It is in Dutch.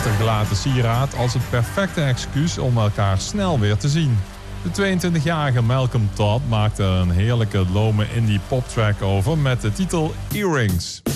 achtergelaten sieraad als het perfecte excuus om elkaar snel weer te zien. De 22-jarige Malcolm Todd maakte er een heerlijke lome indie poptrack over met de titel Earrings.